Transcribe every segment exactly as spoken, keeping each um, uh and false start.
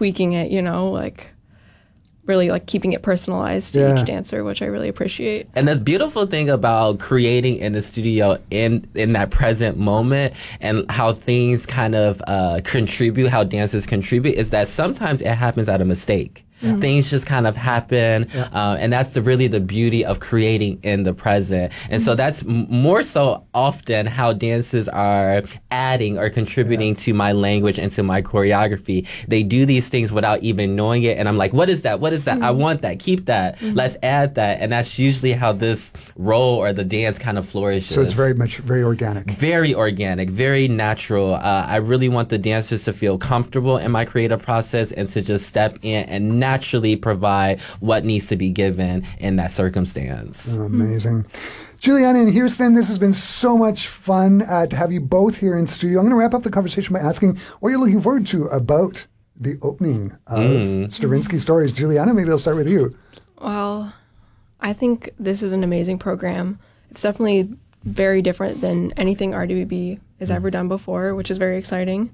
tweaking it, you know, like really like keeping it personalized to Yeah. each dancer, which I really appreciate. And the beautiful thing about creating in the studio in in that present moment and how things kind of uh, contribute, how dancers contribute, is that sometimes it happens out of mistake. Mm-hmm. Things just kind of happen, yeah. uh, and that's the really the beauty of creating in the present. And mm-hmm. so that's m- more so often how dancers are adding or contributing yeah. to my language and to my choreography. They do these things without even knowing it, and I'm like, what is that? What is that? Mm-hmm. I want that. Keep that. Mm-hmm. Let's add that. And that's usually how this role or the dance kind of flourishes. So it's very much very organic. Very organic, very natural. Uh, I really want the dancers to feel comfortable in my creative process and to just step in and naturally Naturally provide what needs to be given in that circumstance. Oh, amazing. Juliana and Kirsten, this has been so much fun uh, to have you both here in studio. I'm going to wrap up the conversation by asking what you're looking forward to about the opening of mm. Stravinsky Stories. Juliana, maybe I'll start with you. Well, I think this is an amazing program. It's definitely very different than anything R W B has mm. ever done before, which is very exciting.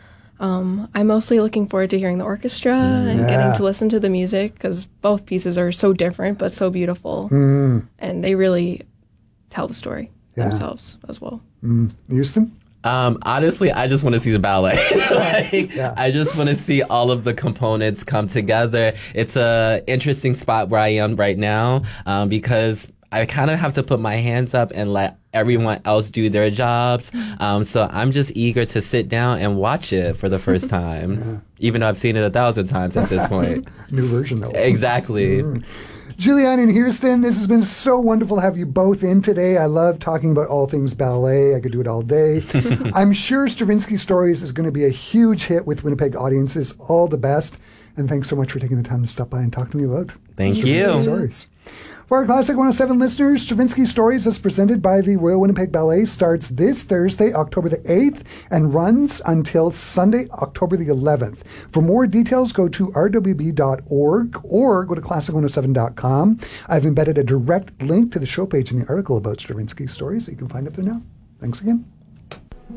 Um, I'm mostly looking forward to hearing the orchestra and yeah. getting to listen to the music because both pieces are so different but so beautiful. Mm. And they really tell the story yeah. themselves as well. Mm. Kirsten? Um, honestly, I just want to see the ballet. like, yeah. I just want to see all of the components come together. It's a interesting spot where I am right now um, because I kind of have to put my hands up and let everyone else do their jobs. Um, so I'm just eager to sit down and watch it for the first time, yeah. even though I've seen it a thousand times at this point. New version, though. Exactly. Mm. Juliana and Kirsten, this has been so wonderful to have you both in today. I love talking about all things ballet. I could do it all day. I'm sure Stravinsky Stories is going to be a huge hit with Winnipeg audiences. All the best. And thanks so much for taking the time to stop by and talk to me about Thank Stravinsky you. Stories. For our Classic one oh seven listeners, Stravinsky Stories, as presented by the Royal Winnipeg Ballet, starts this Thursday, October the eighth, and runs until Sunday, October the eleventh. For more details, go to r w b dot org or go to classic one oh seven dot com. I've embedded a direct link to the show page in the article about Stravinsky Stories that you can find up there now. Thanks again.